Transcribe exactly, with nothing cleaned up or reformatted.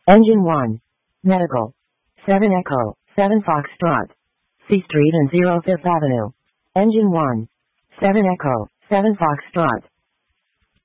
Engine one. Medical. seven Echo, seven Foxtrot. C Street and zero Fifth Avenue. Engine one. seven Echo, seven Foxtrot.